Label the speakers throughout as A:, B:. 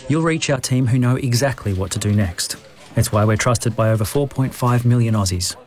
A: you'll reach our team who know exactly what to do next. It's why we're trusted by over 4.5 million Aussies.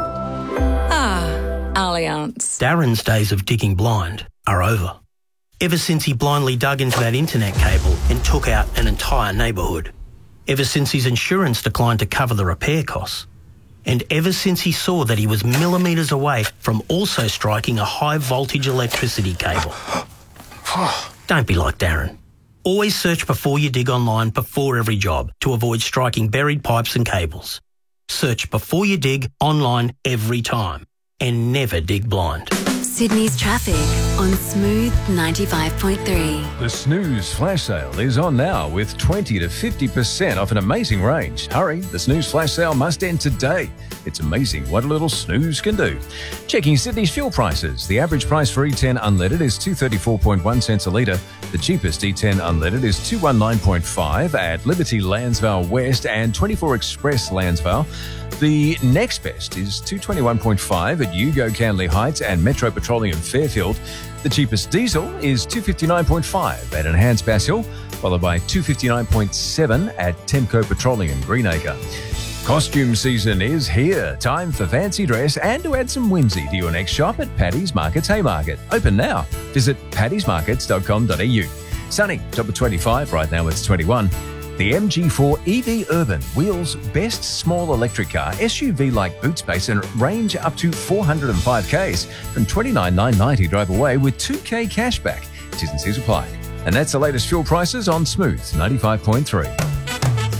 B: Allianz.
C: Darren's days of digging blind are over. Ever since he blindly dug into that internet cable and took out an entire neighbourhood. Ever since his insurance declined to cover the repair costs. And ever since he saw that he was millimetres away from also striking a high voltage electricity cable. Don't be like Darren. Always search before you dig online before every job to avoid striking buried pipes and cables. Search before you dig online every time. And never dig blind.
D: Sydney's traffic on Smooth 95.3.
E: The Snooze flash sale is on now with 20 to 50% off an amazing range. Hurry, the Snooze flash sale must end today. It's amazing what a little snooze can do. Checking Sydney's fuel prices. The average price for E10 unleaded is 234.1 cents a litre. The cheapest E10 unleaded is 219.5 at Liberty Landsvale West and 24 Express Landsvale. The next best is 221.5 at Yugo Canley Heights and Metro Petroleum Fairfield. The cheapest diesel is 259.5 at Enhanced Bass Hill, followed by 259.7 at Temco Petroleum Greenacre. Costume season is here. Time for fancy dress and to add some whimsy to your next shop at Paddy's Markets Haymarket. Open now. Visit paddysmarkets.com.au. Sunny, top of 25. Right now it's 21. The MG4 EV Urban, Wheels' best small electric car, SUV-like boot space and range up to 405 Ks from $29,990 drive away with 2K cashback. T's and C's apply. And that's the latest fuel prices on Smooth 95.3.